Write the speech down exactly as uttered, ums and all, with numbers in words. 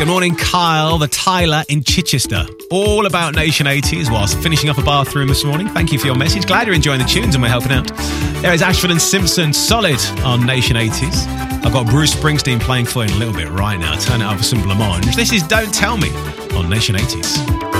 Good morning, Kyle, the Tyler in Chichester. All about Nation eighties whilst finishing up a bathroom this morning. Thank you for your message. Glad you're enjoying the tunes and we're helping out. There is Ashford and Simpson, solid on Nation eighties. I've got Bruce Springsteen playing for you in a little bit right now. Turn it up for some blancmange. This is Don't Tell Me on Nation eighties.